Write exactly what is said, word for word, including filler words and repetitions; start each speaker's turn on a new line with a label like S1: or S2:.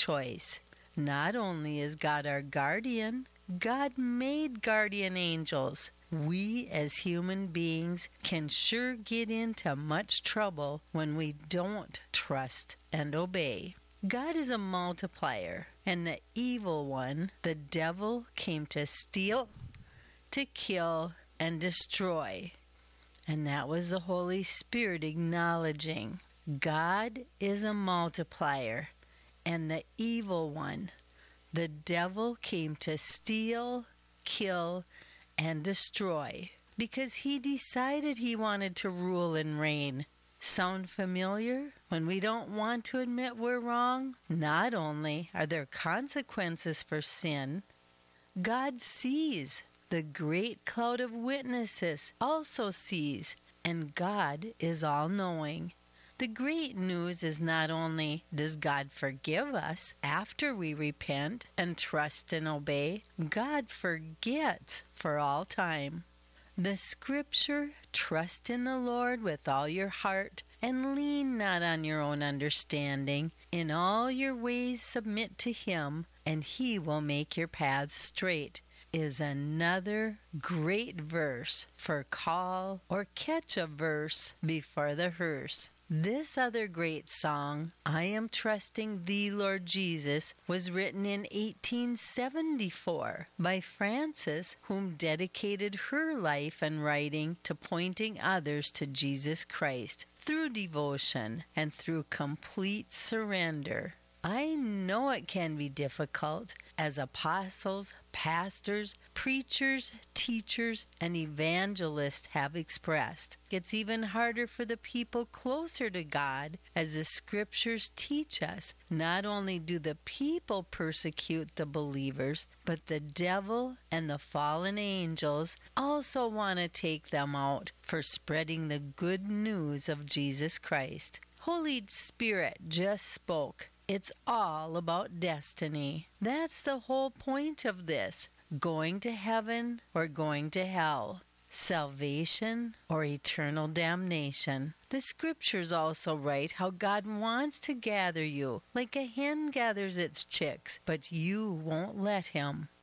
S1: choice. Not only is God our guardian, God made guardian angels. We as human beings can sure get into much trouble when we don't trust and obey. God is a multiplier, and the evil one, the devil, came to steal, to kill, and destroy. And that was the Holy Spirit acknowledging God is a multiplier, and the evil one, the devil, came to steal, kill, and destroy because he decided he wanted to rule and reign. Sound familiar? When we don't want to admit we're wrong, not only are there consequences for sin, God sees. The great cloud of witnesses also sees, and God is all-knowing. The great news is not only does God forgive us after we repent and trust and obey, God forgets for all time. The scripture, trust in the Lord with all your heart and lean not on your own understanding. In all your ways submit to Him, and He will make your paths straight, is another great verse for call or catch a verse before the hearse. This other great song, I Am Trusting Thee, Lord Jesus, was written in eighteen seventy-four by Frances, whom dedicated her life and writing to pointing others to Jesus Christ through devotion and through complete surrender. I know it can be difficult as apostles, pastors, preachers, teachers, and evangelists have expressed. It's even harder for the people closer to God, as the scriptures teach us. Not only do the people persecute the believers, but the devil and the fallen angels also want to take them out for spreading the good news of Jesus Christ. Holy Spirit just spoke. It's all about destiny. That's the whole point of this. Going to heaven or going to hell. Salvation or eternal damnation. The scriptures also write how God wants to gather you like a hen gathers its chicks, but you won't let Him.